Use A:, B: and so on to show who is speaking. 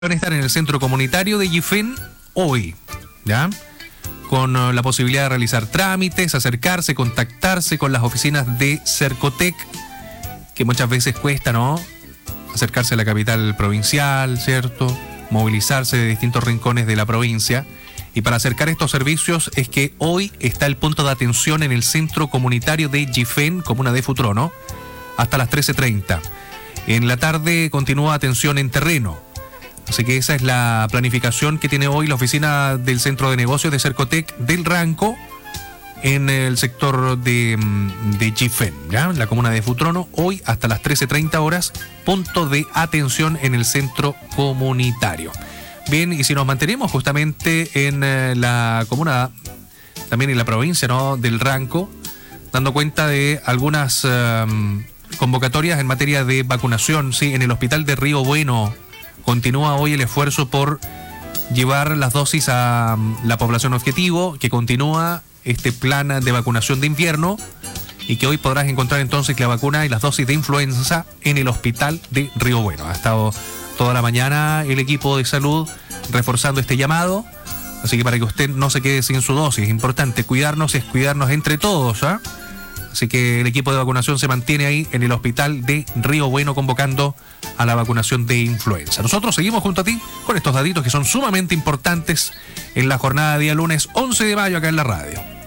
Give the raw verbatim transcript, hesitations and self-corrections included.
A: Van a estar en el centro comunitario de Yifén hoy, ¿ya? Con uh, la posibilidad de realizar trámites, acercarse, contactarse con las oficinas de Cercotec, que muchas veces cuesta, ¿no? Acercarse a la capital provincial, ¿cierto? Movilizarse de distintos rincones de la provincia. Y para acercar estos servicios es que hoy está el punto de atención en el centro comunitario de Yifén, comuna de Futrono, hasta las trece treinta. En la tarde continúa atención en terreno. Así que esa es la planificación que tiene hoy la oficina del Centro de Negocios de Cercotec del Ranco en el sector de, de Yifén, ¿ya? La comuna de Futrono, hoy hasta las trece treinta horas, punto de atención en el centro comunitario. Bien, y si nos mantenemos justamente en eh, la comuna, también en la provincia, ¿no?, del Ranco, dando cuenta de algunas eh, convocatorias en materia de vacunación, sí, en el hospital de Río Bueno. Continúa hoy el esfuerzo por llevar las dosis a la población objetivo, que continúa este plan de vacunación de invierno y que hoy podrás encontrar entonces la vacuna y las dosis de influenza en el hospital de Río Bueno. Ha estado toda la mañana el equipo de salud reforzando este llamado, así que para que usted no se quede sin su dosis, es importante cuidarnos, es cuidarnos entre todos, ¿eh? Así que el equipo de vacunación se mantiene ahí en el hospital de Río Bueno convocando a la vacunación de influenza. Nosotros seguimos junto a ti con estos daditos que son sumamente importantes en la jornada de día lunes once de mayo acá en la radio.